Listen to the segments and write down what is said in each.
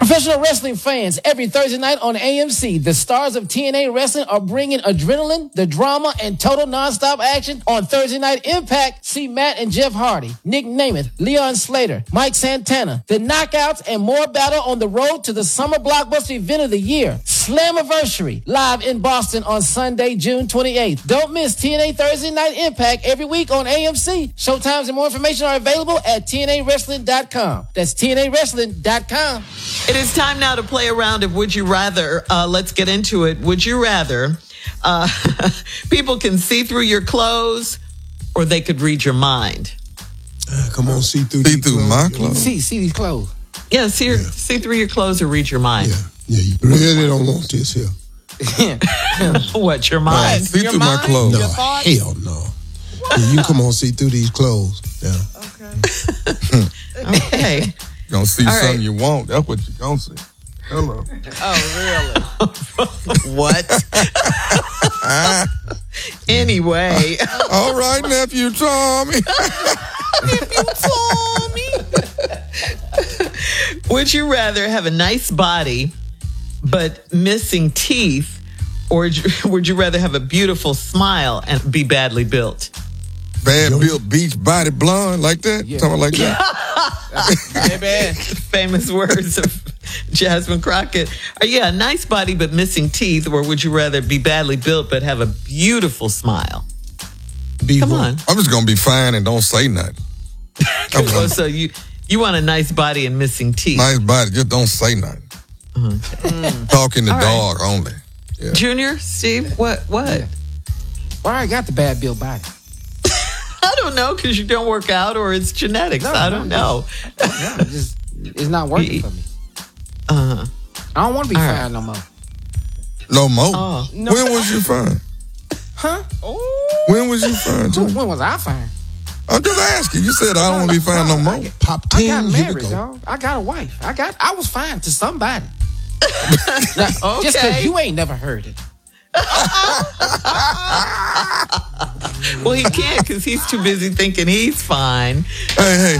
Professional wrestling fans, every Thursday night on AMC, the stars of TNA Wrestling are bringing adrenaline, the drama, and total nonstop action on Thursday Night Impact. See Matt and Jeff Hardy, Nick Namath, Leon Slater, Mike Santana, the Knockouts, and more battle on the road to the summer blockbuster event of the year, Slammiversary, live in Boston on Sunday, June 28th. Don't miss TNA Thursday Night Impact every week on AMC. Showtimes and more information are available at TNAWrestling.com. That's TNAWrestling.com. It is time now to play a round of Would You Rather. Let's get into it. Would you rather people can see through your clothes or they could read your mind? Come on, see through my clothes. See these clothes. Yeah, see through your clothes or read your mind. Yeah, you really don't want this here. What, your mind? See your through mind? my clothes. No, hell no. Yeah, you come on, see through these clothes. Yeah. Okay. Gonna see All something right. you want. That's what you're gonna see. Hello. Oh, really? What? Anyway. All right, nephew Tommy. Would you rather have a nice body but missing teeth, or would you rather have a beautiful smile and be badly built? Bad built beach body blonde like that? Yeah. Talking like that? Famous words of Jasmine Crockett. A nice body but missing teeth, or would you rather be badly built but have a beautiful smile? Come on. I'm just gonna be fine and don't say nothing. Oh, so you want a nice body and missing teeth. Nice body, just don't say nothing. Talk in the All dog only. Yeah. Junior, Steve, what? Well, I got the bad built body. I don't know, because you don't work out or it's genetics. I don't know. It's not working for me. I don't want to be All fine no more. No more. Oh. When was you fine? Huh? When was you fine? Too? When was I fine? I'm just asking. You said I don't want to be fine no more. Pop I 10, got here we married, go. dog. I got a wife. I was fine to somebody. Now, just because you ain't never heard it. Well, he can't because he's too busy thinking he's fine. Hey.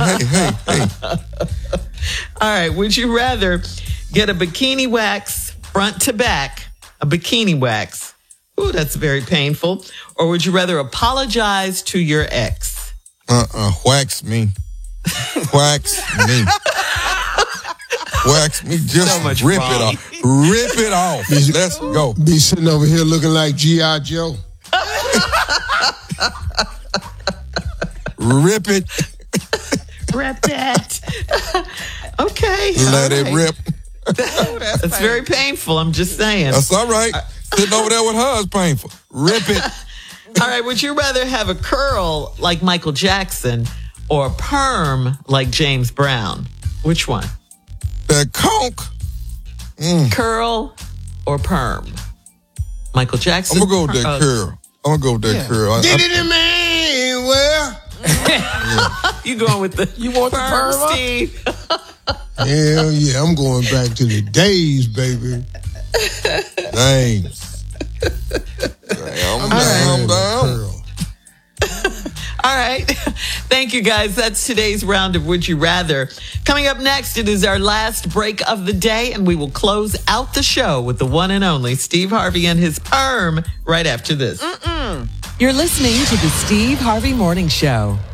All right. Would you rather get a bikini wax front to back, a bikini wax? Ooh, that's very painful. Or would you rather apologize to your ex? Wax me. Wax me. Wax me. Just So much rip wrong. it off. Rip it off. Let's go. Be sitting over here looking like G.I. Joe. Rip it. Rip that. Okay. Let it rip. That's very painful. I'm just saying. That's all right. Sitting over there with her is painful. Rip it. All right. Would you rather have a curl like Michael Jackson or a perm like James Brown? Which one? That conch. Curl or perm? Michael Jackson. I'm going to go with that curl. I'm going to go with that curl. Did it, man? Well, You going with the want the perm up? Steve? hell yeah, I'm going back to the days, baby. Names. I'm down. Pearl. All right. Thank you, guys. That's today's round of Would You Rather. Coming up next, it is our last break of the day, and we will close out the show with the one and only Steve Harvey and his perm right after this. You're listening to the Steve Harvey Morning Show.